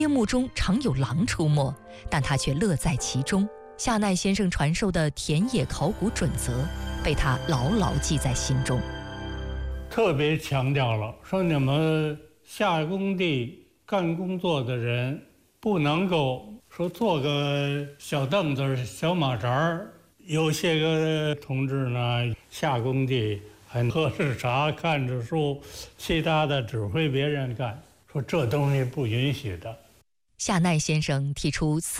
夜幕中常有狼出没，但他却乐在其中。夏奈先生传授的田野考古准则被他牢牢记在心中， 特别强调了说，你们下工地干工作的人不能够说坐个小凳子、小马扎儿。有些个同志呢，下工地还喝着茶、看着书，其他的指挥别人干，说这东西不允许的。 夏奈先生提出